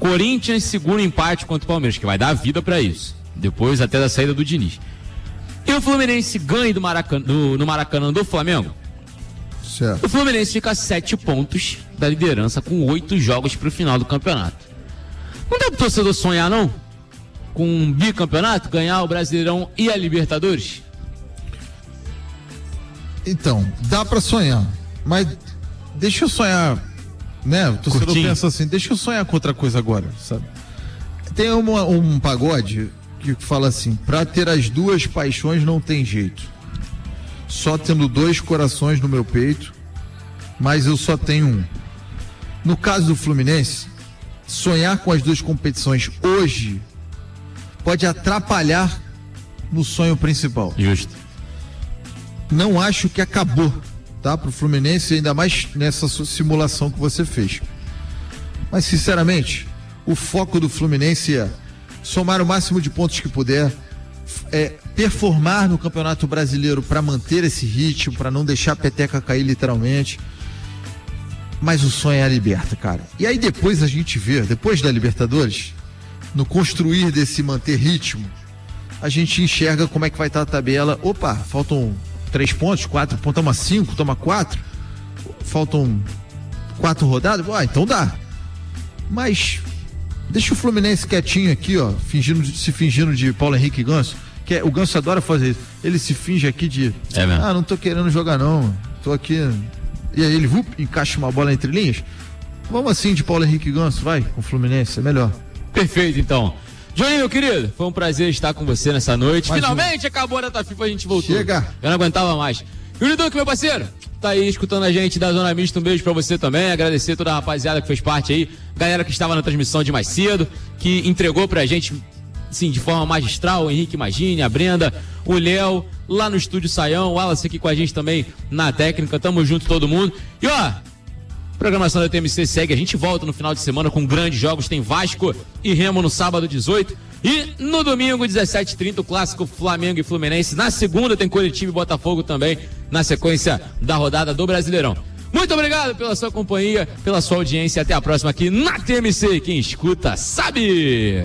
Corinthians segura o empate contra o Palmeiras, que vai dar vida pra isso. Depois até da saída do Diniz. E o Fluminense ganha no Maracanã do Flamengo. Certo. O Fluminense fica a 7 pontos da liderança com 8 jogos pro final do campeonato. Não dá pro torcedor sonhar, não? Com um bicampeonato, ganhar o Brasileirão e a Libertadores? Então, dá pra sonhar, mas deixa eu sonhar, né? O torcedor pensa assim, deixa eu sonhar com outra coisa agora, sabe? Tem um pagode que fala assim, pra ter as duas paixões não tem jeito. Só tendo 2 corações no meu peito, mas eu só tenho um. No caso do Fluminense, sonhar com as 2 competições hoje pode atrapalhar no sonho principal. Justo. Não acho que acabou, tá? Pro Fluminense, ainda mais nessa simulação que você fez. Mas, sinceramente, o foco do Fluminense é somar o máximo de pontos que puder, performar no Campeonato Brasileiro para manter esse ritmo, para não deixar a peteca cair literalmente. Mas o sonho é a Liberta, cara. E aí depois a gente vê, depois da Libertadores, no construir desse manter ritmo, a gente enxerga como é que vai estar a tabela. Opa, faltam 3 pontos, 4 pontos, toma 5, toma 4, faltam 4 rodadas, então dá. Mas deixa o Fluminense quietinho aqui, ó, se fingindo de Paulo Henrique Ganso, que o Ganso adora fazer isso. Ele se finge aqui de, não tô querendo jogar não, tô aqui. E aí ele encaixa uma bola entre linhas. Vamos assim de Paulo Henrique Ganso, vai, com o Fluminense, é melhor. Perfeito, então. Johnny, meu querido, foi um prazer estar com você nessa noite. Finalmente acabou a data FIFA, a gente voltou. Chega. Eu não aguentava mais. Yuri Duque, meu parceiro, tá aí escutando a gente da Zona Mista, um beijo pra você também, agradecer toda a rapaziada que fez parte aí, galera que estava na transmissão de mais cedo, que entregou pra gente, sim, de forma magistral, o Henrique Magini, a Brenda, o Léo, lá no Estúdio Saião, o Wallace aqui com a gente também na técnica, tamo junto todo mundo. E ó, programação da TMC segue, a gente volta no final de semana com grandes jogos, tem Vasco e Remo no sábado 18 e no domingo 17h30 o clássico Flamengo e Fluminense, na segunda tem Coritiba e Botafogo também, na sequência da rodada do Brasileirão. Muito obrigado pela sua companhia, pela sua audiência, até a próxima aqui na TMC, quem escuta sabe!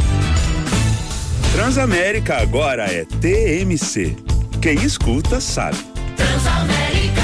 Transamérica agora é TMC, quem escuta sabe. Transamérica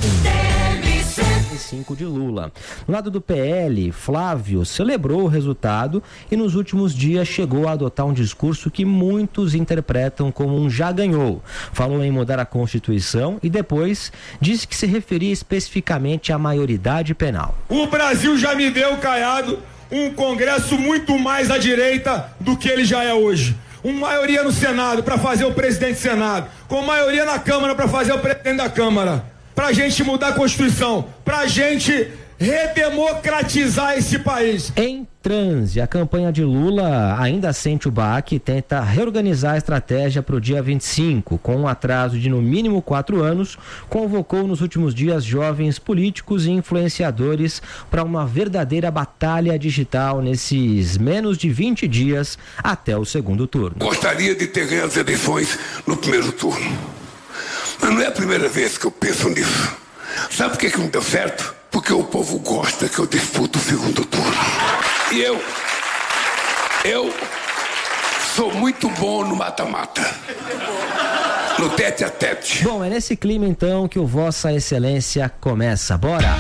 de Lula. No lado do PL, Flávio celebrou o resultado e nos últimos dias chegou a adotar um discurso que muitos interpretam como um já ganhou. Falou em mudar a Constituição e depois disse que se referia especificamente à maioridade penal. O Brasil já me deu, Caiado, um Congresso muito mais à direita do que ele já é hoje. Uma maioria no Senado para fazer o presidente do Senado, com maioria na Câmara para fazer o presidente da Câmara. Pra gente mudar a Constituição, pra gente redemocratizar esse país. Em transe, a campanha de Lula ainda sente o baque e tenta reorganizar a estratégia para o dia 25, com um atraso de no mínimo 4 anos, convocou nos últimos dias jovens políticos e influenciadores para uma verdadeira batalha digital nesses menos de 20 dias até o segundo turno. Gostaria de ter ganho as eleições no primeiro turno. Mas não é a primeira vez que eu penso nisso. Sabe por que não deu certo? Porque o povo gosta que eu disputo o segundo turno. E eu sou muito bom no mata-mata. No tete a tete. Bom, é nesse clima então que o Vossa Excelência começa. Bora!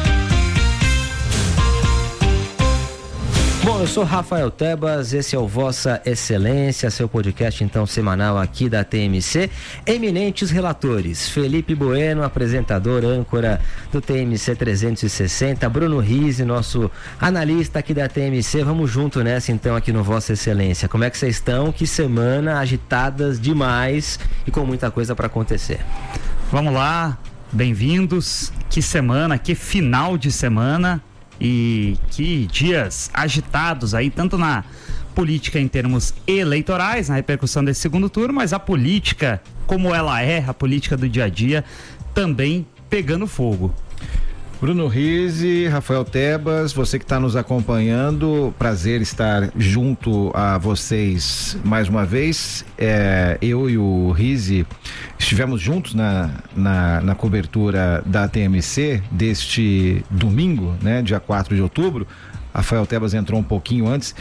Bom, eu sou Rafael Tebas, esse é o Vossa Excelência, seu podcast então semanal aqui da TMC. Eminentes relatores, Felipe Bueno, apresentador, âncora do TMC 360, Bruno Rizzi, nosso analista aqui da TMC. Vamos junto nessa então aqui no Vossa Excelência. Como é que vocês estão? Que semana agitadas demais e com muita coisa para acontecer. Vamos lá, bem-vindos. Que semana, que final de semana. E que dias agitados aí, tanto na política em termos eleitorais, na repercussão desse segundo turno, mas a política, como ela é, a política do dia a dia, também pegando fogo. Bruno Rizzi, Rafael Tebas, você que está nos acompanhando, prazer estar junto a vocês mais uma vez. Eu e o Rizzi estivemos juntos na cobertura da TMC deste domingo, né, dia 4 de outubro. Rafael Tebas entrou um pouquinho antes